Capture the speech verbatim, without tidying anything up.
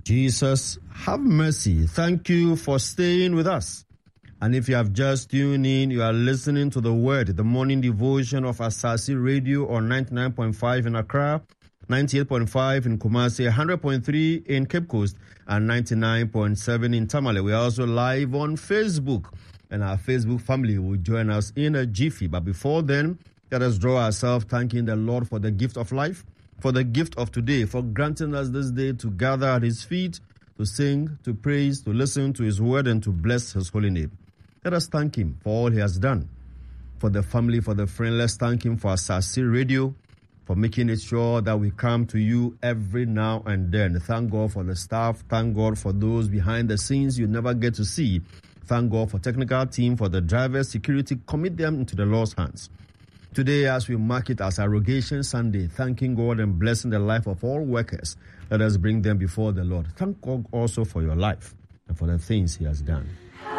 Jesus, have mercy. Thank you for staying with us. And if you have just tuned in, you are listening to the Word, the morning devotion of Asasi Radio on ninety-nine point five in Accra, ninety-eight point five in Kumasi, one hundred point three in Cape Coast, and ninety-nine point seven in Tamale. We are also live on Facebook, and our Facebook family will join us in a jiffy. But before then, let us draw ourselves thanking the Lord for the gift of life, for the gift of today, for granting us this day to gather at His feet, to sing, to praise, to listen to His word, and to bless His holy name. Let us thank Him for all He has done. For the family, for the friend, let's thank Him for Asasi Radio, for making it sure that we come to you every now and then. Thank God for the staff. Thank God for those behind the scenes you never get to see. Thank God for technical team, for the drivers, security. Commit them into the Lord's hands. Today, as we mark it as Arrogation Sunday, thanking God and blessing the life of all workers, let us bring them before the Lord. Thank God also for your life and for the things He has done.